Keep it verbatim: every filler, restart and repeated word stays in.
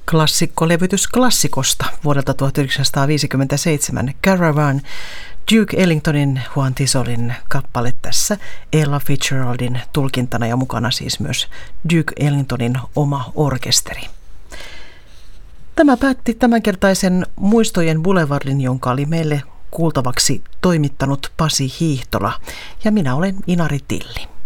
klassikkolevytys klassikosta vuodelta tuhatyhdeksänsataaviisikymmentäseitsemän, Caravan, Duke Ellingtonin, Juan Tisolin kappale tässä Ella Fitzgeraldin tulkintana ja mukana siis myös Duke Ellingtonin oma orkesteri. Tämä päätti tämänkertaisen Muistojen Boulevardin, jonka oli meille kuultavaksi toimittanut Pasi Hiihtola, ja minä olen Inari Tilli.